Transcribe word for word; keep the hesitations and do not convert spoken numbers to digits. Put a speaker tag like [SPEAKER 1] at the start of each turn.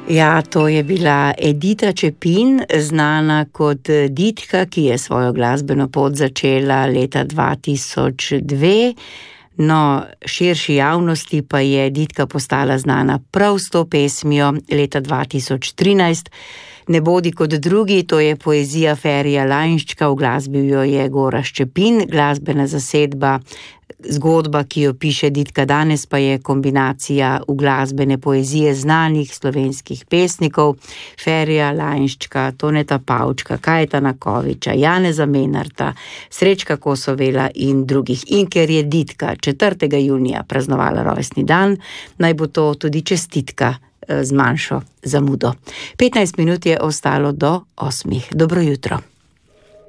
[SPEAKER 1] Ja, to je bila Edita Čepin, znana kot Ditka, ki je svojo glasbeno pot začela leta dva tisoč dve. No, širši javnosti pa je Ditka postala znana prav s to pesmijo leta dva tisoč trinajst. Ne bodi kot drugi, to je poezija Ferija Lainščka, uglasbil jo je Gorazd Čepin, glasbena zasedba, zgodba, ki jo piše Ditka danes, pa je kombinacija uglasbene poezije znanih slovenskih pesnikov, Ferija Lainščka, Toneta Pavčka, Kajeta Nakoviča, Janeza Menarta, Srečka Kosovela in drugih. In ker je Ditka četrtega junija praznovala rojstni dan, naj bo to tudi čestitka z manjšo zamudo. petnajst minut je ostalo do osmih. Dobro jutro.